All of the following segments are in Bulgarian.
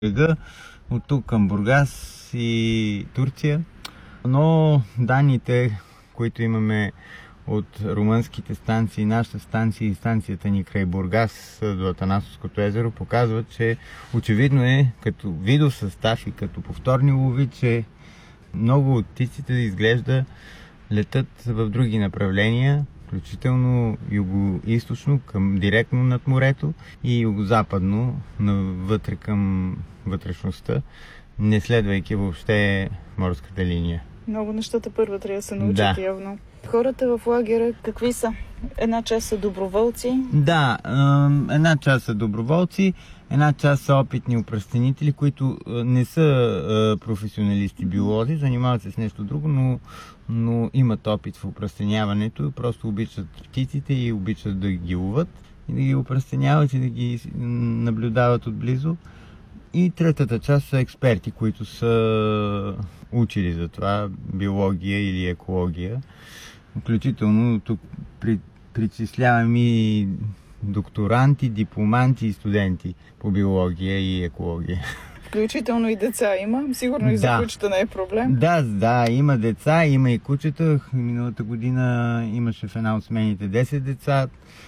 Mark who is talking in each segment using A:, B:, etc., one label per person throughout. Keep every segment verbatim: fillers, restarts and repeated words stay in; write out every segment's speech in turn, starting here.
A: брега, от тук към Бургас и Турция. Но данните, които имаме от румънските станции, нашата станция и станцията ни край Бургас до Атанасовското езеро, показват, че очевидно е като видов състав и като повторни лови, че много от птиците изглежда летат в други направления, включително юго-источно, към директно над морето, и юго-западно, навътре към вътрешността, не следвайки въобще морската линия.
B: Много нещата първо трябва да се научат,
A: да.
B: Явно. Хората в лагера какви са? Една част са доброволци?
A: Да, една част са доброволци, една част са опитни упръстенители, които не са професионалисти биолози, занимават се с нещо друго, но, но имат опит в упръстеняването, просто обичат птиците и обичат да ги ловат, и да ги упръстеняват и да ги наблюдават отблизо. И третата част са експерти, които са учили за това биология или екология. Включително тук при, причислявам и докторанти, дипломанти и студенти по биология и екология.
B: Включително и деца има? Сигурно и за
A: да.
B: кучета не е проблем?
A: Да, да, има деца, има и кучета. Миналата година имаше в една от смените десет деца.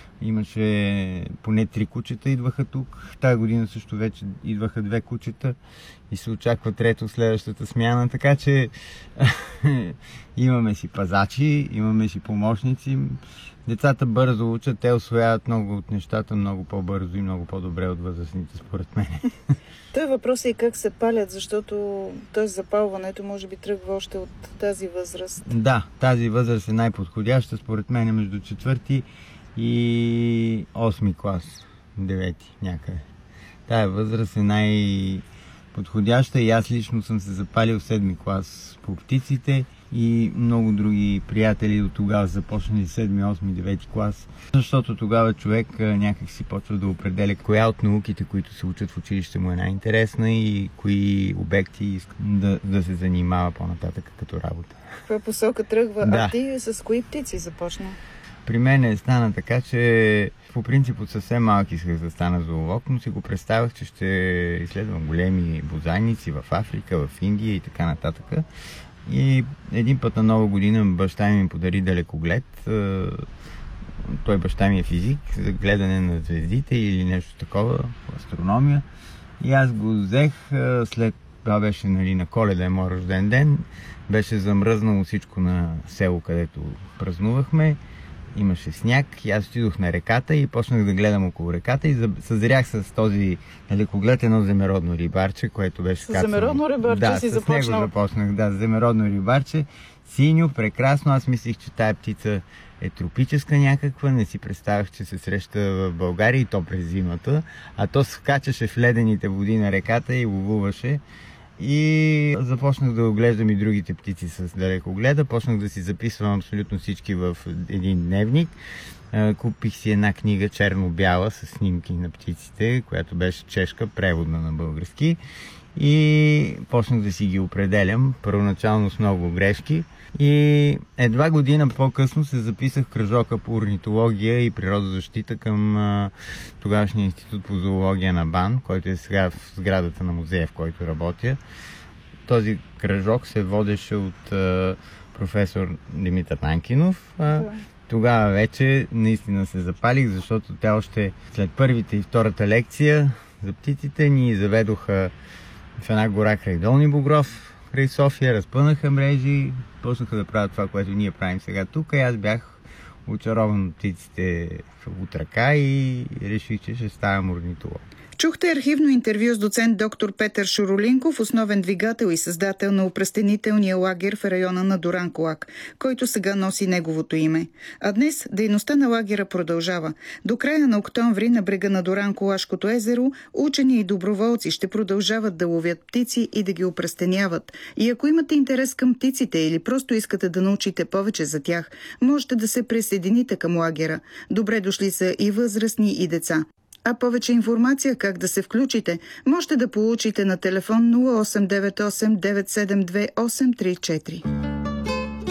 A: Имаше поне три кучета идваха тук. Тая година също вече идваха две кучета и се очаква трето следващата смяна. Така че имаме си пазачи, имаме си помощници. Децата бързо учат, те усвояват много от нещата много по-бързо и много по-добре от възрастните, според мен.
B: Той въпрос е и как се палят, защото т.е. запалването може би тръгва още от тази възраст.
A: Да, тази възраст е най-подходяща, според мен, между четвърти и осми клас, девети някъде. Тая възраст е най-подходяща и аз лично съм се запалил в седми клас по птиците и много други приятели от тогава започнали седми, осми, девети клас, защото тогава човек някак си почва да определя коя от науките, които се учат в училище, му е най-интересна и кои обекти иска да, да се занимава по-нататък като работа.
B: В каква посока тръгва?
A: Да.
B: А ти с кои птици започна?
A: При мен е стана така, че по принцип от съвсем малки исках да стана зоолог, но си го представях, че ще изследвам големи бозайници в Африка, в Индия и така нататък. И един път на Нова година баща ми ми подари далекоглед. Той баща ми е физик, за гледане на звездите или нещо такова, астрономия. И аз го взех след това, беше нали, на Коледа, е мой рожден ден. Беше замръзнало всичко на село, където празнувахме. Имаше сняг и аз отидох на реката и почнах да гледам около реката и съзрях с този далекоглед едно земеродно рибарче, което беше кацано.
B: Земеродно рибарче
A: да,
B: си
A: с
B: започнал?
A: него започнах, да, земеродно рибарче. Синьо, прекрасно. Аз мислих, че тая птица е тропическа някаква. Не си представях, че се среща в България и то през зимата. А то скачаше в ледените води на реката и ловуваше. И започнах да оглеждам и другите птици с далекогледа. Почнах да си записвам абсолютно всички в един дневник. Купих си една книга черно-бяла с снимки на птиците, която беше чешка, преводна на български. И почнах да си ги определям, първоначално с много грешки. И едва година по-късно се записах в кръжока по орнитология и природозащита към а, тогавашния институт по зоология на БАН, който е сега в сградата на музея, в който работя. Този кръжок се водеше от а, професор Димитър Нанкинов. А, тогава вече наистина се запалих, защото те още след първите и втората лекция за птиците ни заведоха в една гора край Долни Богров, край София, разпънаха мрежи, почнаха да правят това, което ние правим сега тук, и аз бях очарован от птиците от ръка и реших, че ще ставам орнитолог.
B: Чухте архивно интервю с доцент доктор Петър Шуролинков, основен двигател и създател на упръстенителния лагер в района на Дуранкулак, който сега носи неговото име. А днес дейността на лагера продължава. До края на октомври на брега на Дуранкулашкото езеро учени и доброволци ще продължават да ловят птици и да ги упръстеняват. И ако имате интерес към птиците или просто искате да научите повече за тях, можете да се присъедините към лагера. Добре дошли са и възрастни, и деца. А повече информация как да се включите можете да получите на телефон нула осем девет осем девет седем две осем три четири.